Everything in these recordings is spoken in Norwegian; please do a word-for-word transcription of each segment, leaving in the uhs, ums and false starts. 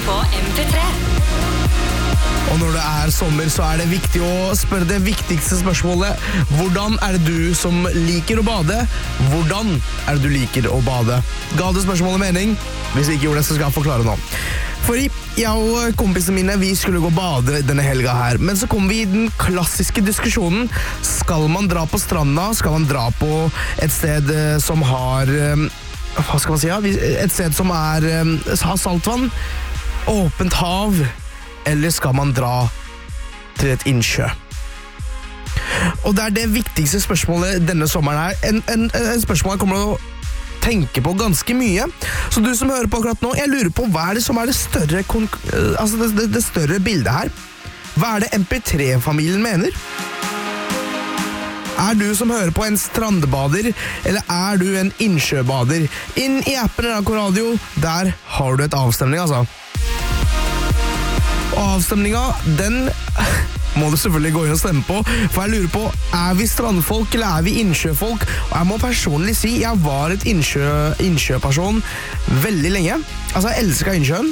på M P tre. Og når det er sommer, så er det viktig å spørre det viktigste spørsmålet. Hvordan er det du som liker å bade? Hvordan er det du liker å bade? Ga det spørsmålet mening? Hvis vi ikke gjorde det, så skal jeg forklare nå. Fordi jeg og kompisene mine, vi skulle gå og bade denne helga her. Men så kom vi i den klassiske diskusjonen. Skal man dra på stranda? Skal man dra på et sted som har... Hva skal man si? Ja? Et sted som er, har saltvann? Åpent hav? Eller skal man dra til et innsjø? Og det er det viktigste spørsmålet denne sommeren her. En, en, en spørsmål jeg kommer til å tenke på ganske mye. Så du som hører på akkurat nå, jeg lurer på hva er det som er det større, altså det, det, det større bildet her? Hva er det M P tre-familien mener? Er du som hører på en strandbader, eller er du en innsjøbader? Inn i appen N R K Radio, der har du et avstemning, altså. Og avstemninga, den må du selvfølgelig gå inn og stemme på, for jeg lurer på, er vi strandfolk eller er vi innsjøfolk? Og jeg må personlig si, jeg var et innsjø, innsjøperson veldig lenge. Altså, jeg elsket innsjøen.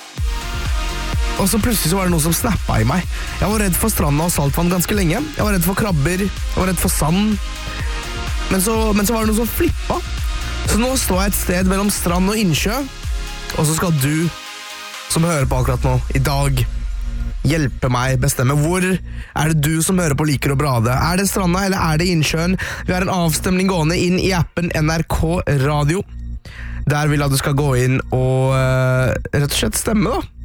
Og så plutselig så var det noe som snappet i meg. Jeg var redd for stranda og saltvann ganske lenge. Jeg var redd for krabber, jeg var redd for sand. Men så, men så var det noe som flippet. Så nå står jeg et sted mellom strand og innsjø, og så skal du som hører på akkurat nå, i dag, hjelpe meg bestemme. Hvor er det du som hører på liker å bade? Er det stranda, eller er det innsjøen? Vi har en avstemning gående inn i appen N R K Radio. Der vil jeg at du skal gå inn og uh, rett og slett stemme da.